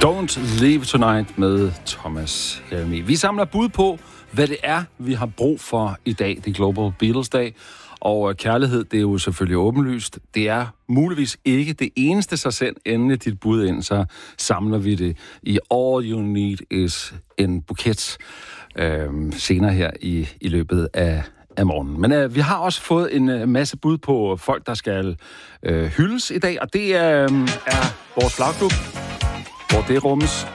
Don't Leave Tonight med Thomas Helmig. Vi samler bud på, hvad det er, vi har brug for i dag. Det er Global Beatles Dag. Og kærlighed, det er jo selvfølgelig åbenlyst. Det er muligvis ikke det eneste, så send endelig dit bud ind, så samler vi det i All You Need Is en buket senere her i løbet af morgenen. Men vi har også fået en masse bud på folk, der skal hyldes i dag, og det er vores flagklub, hvor det rummes.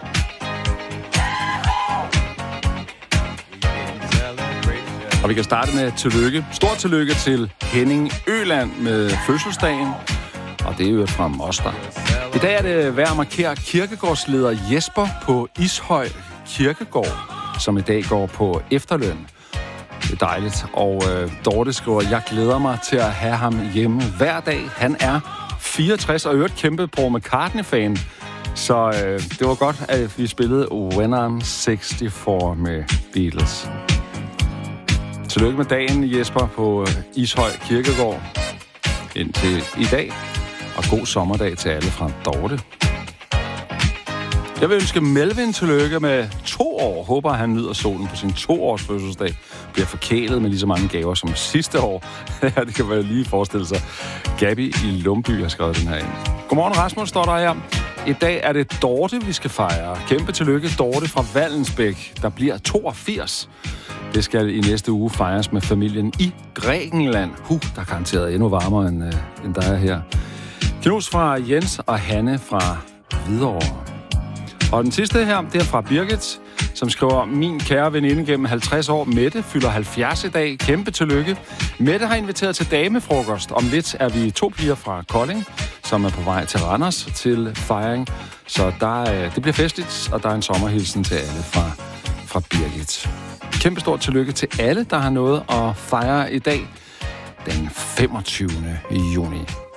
Og vi kan starte med tillykke. Stort tillykke til Henning Øland med fødselsdagen. Og det er jo fra Moster. I dag er det værd at markere kirkegårdsleder Jesper på Ishøj Kirkegård, som i dag går på efterløn. Det er dejligt. Og Dorte skriver, jeg glæder mig til at have ham hjemme hver dag. Han er 64 og øvrigt kæmpe Paul McCartney-fan. Så det var godt, at vi spillede When I'm 64 med Beatles. Tillykke med dagen, Jesper, på Ishøj Kirkegård indtil i dag. Og god sommerdag til alle fra Dorte. Jeg vil ønske Melvin tillykke med 2 år. Håber, at han nyder solen på sin 2-års fødselsdag. Bliver forkælet med lige så mange gaver som sidste år. Ja, det kan man lige forestille sig. Gabi i Lumby har skrevet den her ind. Godmorgen, Rasmus, står der her. I dag er det Dorte, vi skal fejre. Kæmpe tillykke, Dorte fra Vallensbæk, der bliver 82. Det skal i næste uge fejres med familien i Grækenland. Der er garanteret endnu varmere, end der er her. Knus fra Jens og Hanne fra Hvidovre. Og den sidste her, det er fra Birgit, som skriver, min kære veninde gennem 50 år, Mette, fylder 70 i dag. Kæmpe tillykke. Mette har inviteret til damefrokost. Om lidt er vi 2 piger fra Kolding, som er på vej til Randers til fejring. Så det bliver festligt, og der er en sommerhilsen til alle fra Birgit. Kæmpe stort tillykke til alle, der har noget at fejre i dag, den 25. juni.